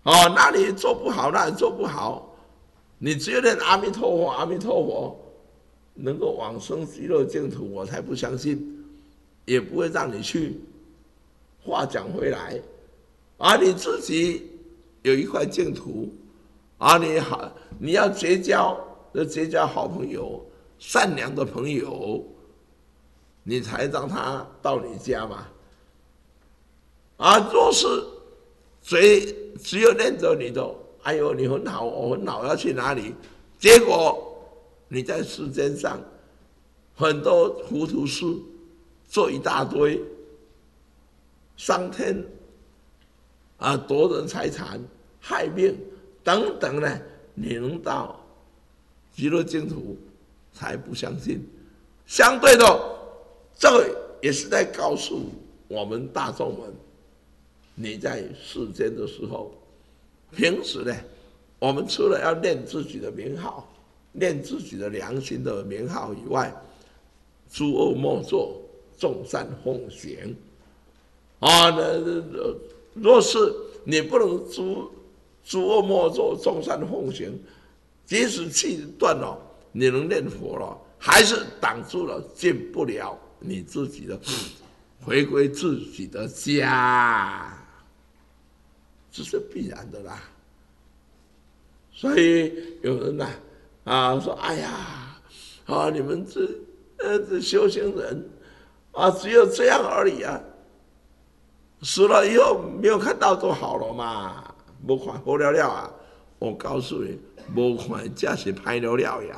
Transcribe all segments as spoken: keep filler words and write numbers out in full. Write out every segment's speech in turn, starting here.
哦，那里做不好，那里做不好，你只有念阿弥陀佛，阿弥陀佛，能够往生极乐净土，我才不相信，也不会让你去。话讲回来，啊，你自己有一块净土，啊，你好，你要结交，要结交好朋友，善良的朋友，你才让他到你家嘛。啊，若是嘴只有念着你的，哎呦，你很好，我很好，要去哪里？结果你在世间上很多糊涂事做一大堆，伤天啊，夺人财产、害命等等呢，你能到极乐净土才不相信。相对的，这个也是在告诉我们大众们，你在世间的时候，平时呢，我们除了要念自己的名号，念自己的良心的名号以外，诸恶莫作，众善奉行。啊，那若是你不能诸诸恶莫作，众善奉行，即使气断了，你能念佛了，还是挡住了，进不了你自己的，回归自己的家，这是必然的啦。所以有人呐、啊，啊说，哎呀，啊你们这呃这修行人啊，只有这样而已啊。死了以后没有看到就好了嘛，没看好了了啊！我告诉你，没看这是拍了了呀！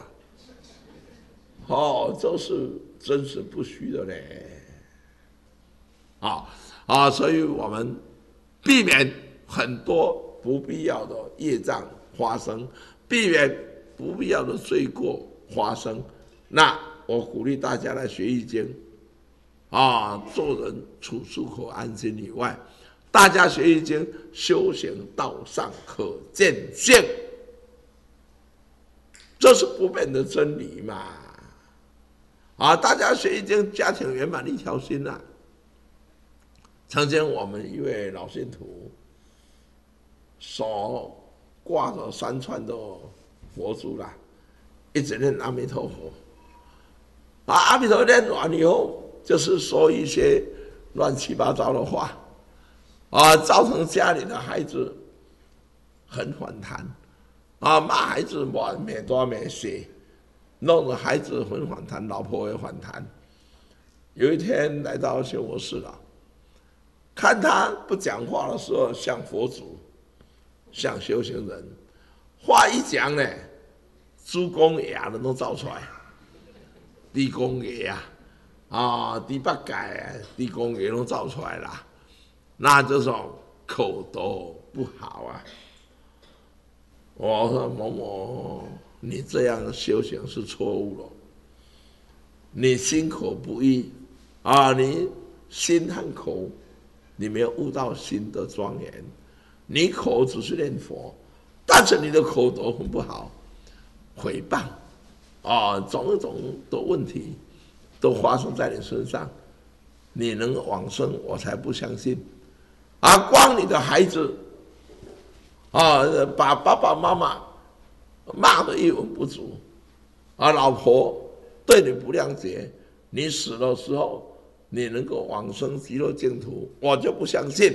哦，这是真实不虚的嘞！啊啊，所以我们避免很多不必要的业障发生，避免不必要的罪过发生。那我鼓励大家来学易经。啊，做人处处可安心以外，大家学易经，修行道上可见性，这是不变的真理嘛。啊，大家学易经，家庭圆满一条心啊。曾经我们一位老信徒，手挂着三串的佛珠啦，一直念阿弥陀佛。啊，阿弥陀佛念完以后，就是说一些乱七八糟的话，啊，造成家里的孩子很反弹，啊，骂孩子骂没多没写，弄得孩子很反弹，老婆也反弹。有一天来到修佛寺了，看他不讲话的时候像佛祖，像修行人，话一讲呢，猪公爷的都造出来，地公爷啊。啊，第八改地公也都造出来了，那这种口都不好啊。我说某某，你这样的修行是错误了，你心口不一啊，你心和口，你没有悟到心的庄严，你口只是念佛，但是你的口都很不好，诽谤啊，种种的问题。都发生在你身上，你能往生，我才不相信。啊，光你的孩子，啊，把爸爸妈妈骂得一文不足，啊，老婆对你不谅解，你死的时候你能够往生极乐净土，我就不相信。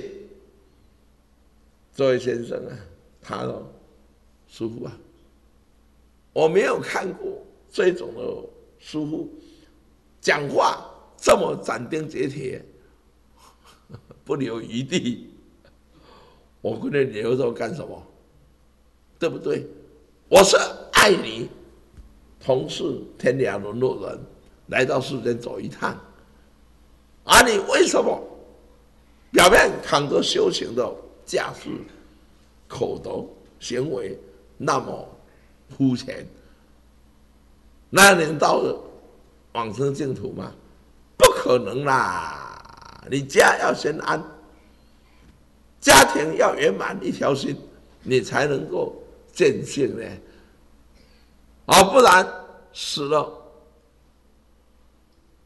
这位先生啊，他的师父啊，我没有看过这种的师父。讲话这么斩钉截铁，不留余地，我跟你留着干什么？对不对？我是爱你，同是天涯沦落人，来到世间走一趟，而、啊、你为什么表面扛着修行的架势，口头行为那么肤浅？那年到了往生净土吗？不可能啦！你家要先安，家庭要圆满一条心，你才能够见性呢。啊，不然死了，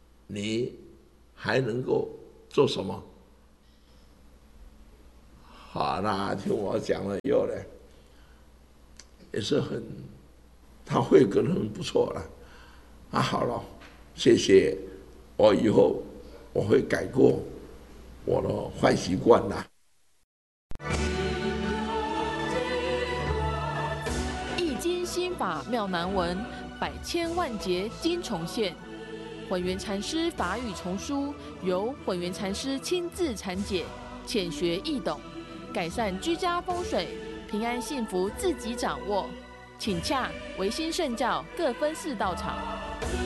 你还能够做什么？ 好，那听我讲了以后呢，也是很，他慧根很不错了。啊，好了，谢谢，我以后我会改过我的坏习惯啦。 易经心法妙难文，百千万劫经重现。混元禅师法语丛书由混元禅师亲自阐解，浅学易懂，改善居家风水，平安幸福自己掌握。请洽维新圣教各分寺道场。